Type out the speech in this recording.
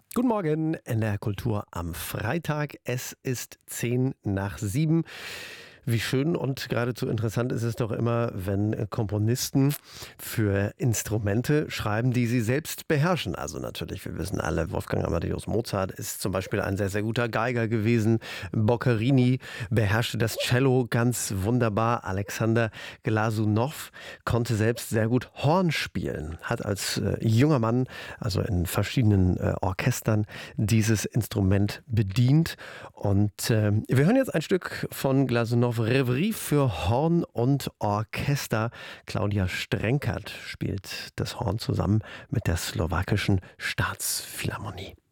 Guten Morgen, NDR Kultur am Freitag. Es ist 6:50. Wie schön und geradezu interessant ist es doch immer, wenn Komponisten für Instrumente schreiben, die sie selbst beherrschen. Also natürlich, wir wissen alle, Wolfgang Amadeus Mozart ist zum Beispiel ein sehr, sehr guter Geiger gewesen. Boccherini beherrschte das Cello ganz wunderbar. Alexander Glasunow konnte selbst sehr gut Horn spielen, hat als junger Mann, also in verschiedenen Orchestern, dieses Instrument bedient. Und wir hören jetzt ein Stück von Glasunow, Reverie für Horn und Orchester. Claudia Strenkert spielt das Horn zusammen mit der slowakischen Staatsphilharmonie.